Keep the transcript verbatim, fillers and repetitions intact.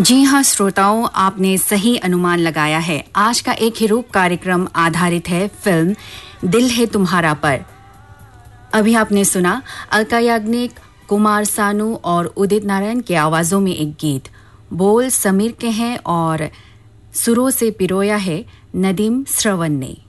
जी हाँ श्रोताओं, आपने सही अनुमान लगाया है। आज का एक ही रूप कार्यक्रम आधारित है फिल्म दिल है तुम्हारा पर। अभी आपने सुना अलका याग्निक, कुमार सानू और उदित नारायण की आवाजों में एक गीत। बोल समीर के हैं और सुरों से पिरोया है नदीम श्रवण ने।